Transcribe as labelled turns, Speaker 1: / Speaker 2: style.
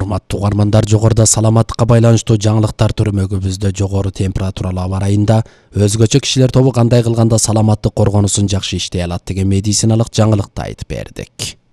Speaker 1: Урматтуу угармандар, жогоруда саламаттыкка байланыштуу жаңылыктар түрмөгүбүздө жогору температуралуу аба ырайында өзгөчө кишилер тобу кандай кылганда саламаттык коргонусун жакшы иштей алат деген медициналык жаңылыкты айтып бердик.